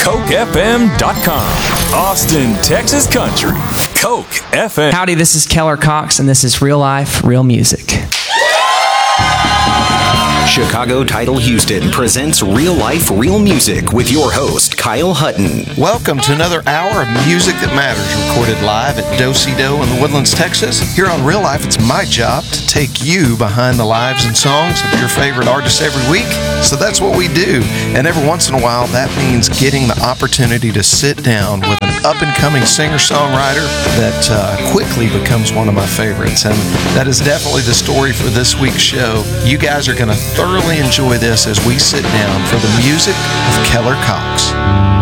CokeFM.com. Austin, Texas Country. Coke FM. Howdy, this is Keller Cox, and this is Real Life, Real Music. Chicago Title Houston presents Real Life, Real Music with your host, Kyle Hutton. Welcome to another hour of Music That Matters, recorded live at Do-Si-Do in the Woodlands, Texas. Here on Real Life, it's my job to take you behind the lives and songs of your favorite artists every week. So that's what we do. And every once in a while, that means getting the opportunity to sit down with an up-and-coming singer-songwriter that quickly becomes one of my favorites. And that is definitely the story for this week's show. You guys are going to thoroughly enjoy this as we sit down for the music of Keller Cox.